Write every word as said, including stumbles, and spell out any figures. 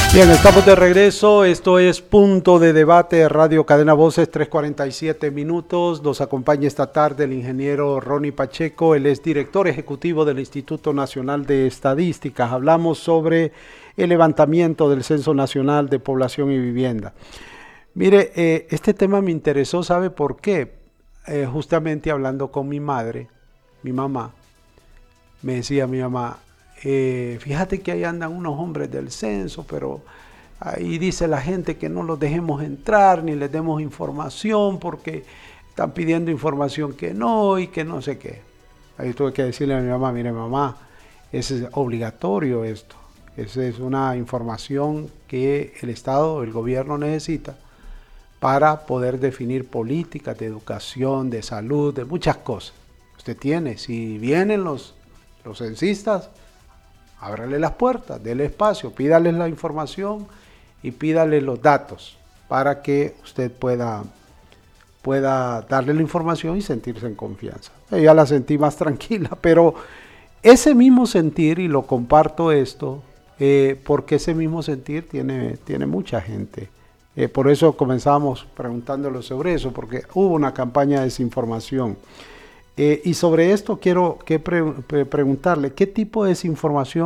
Bien, estamos de regreso. Esto es Punto de Debate, Radio Cadena Voces, tres cuarenta y siete minutos. Nos acompaña esta tarde el ingeniero Ronnie Pacheco. Él es director ejecutivo del Instituto Nacional de Estadísticas. Hablamos sobre el levantamiento del Censo Nacional de Población y Vivienda. Mire, eh, este tema me interesó, ¿sabe por qué? Eh, justamente hablando con mi madre, mi mamá, me decía mi mamá, eh, fíjate que ahí andan unos hombres del censo, pero ahí dice la gente que no los dejemos entrar ni les demos información porque están pidiendo información que no y que no sé qué. Ahí tuve que decirle a mi mamá, mire mamá, es obligatorio esto, esa es una información que el Estado, el gobierno necesita para poder definir políticas de educación, de salud, de muchas cosas. Usted tiene, si vienen los, los censistas, ábrale las puertas, déle espacio, pídales la información y pídale los datos para que usted pueda, pueda darle la información y sentirse en confianza. Yo ya la sentí más tranquila, pero ese mismo sentir, y lo comparto esto, eh, porque ese mismo sentir tiene, tiene mucha gente. Eh, por eso comenzamos preguntándolo sobre eso, porque hubo una campaña de desinformación. Eh, y sobre esto quiero que pre- pre- preguntarle, ¿qué tipo de desinformación